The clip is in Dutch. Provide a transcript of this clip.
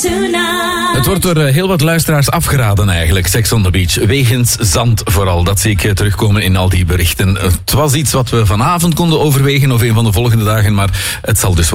Het wordt door heel wat luisteraars afgeraden eigenlijk, Sex on the Beach. Wegens zand vooral, dat zie ik terugkomen in al die berichten. Het was iets wat we vanavond konden overwegen of een van de volgende dagen, maar het zal dus